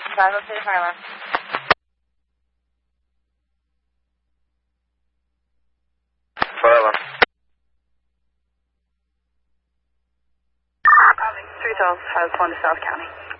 Chicago City Fire Alarm. Fire alarm. 3000 has 1 to South County.